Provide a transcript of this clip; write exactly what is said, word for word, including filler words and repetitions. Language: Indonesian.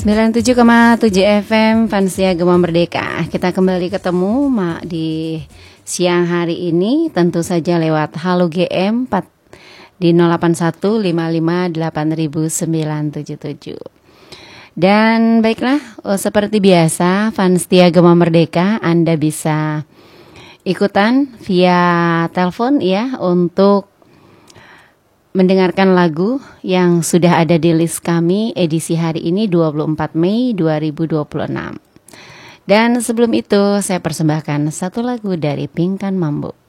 sembilan puluh tujuh koma tujuh F M Fansia Gema Merdeka. Kita kembali ketemu Mak di siang hari ini, tentu saja lewat Halo G M empat di nol delapan satu lima lima delapan sembilan tujuh tujuh. Dan baiklah, oh, seperti biasa Fansia Gema Merdeka, Anda bisa ikutan via telepon ya untuk mendengarkan lagu yang sudah ada di list kami edisi hari ini dua puluh empat Mei dua ribu dua puluh enam. Dan sebelum itu saya persembahkan satu lagu dari Pinkan Mambo.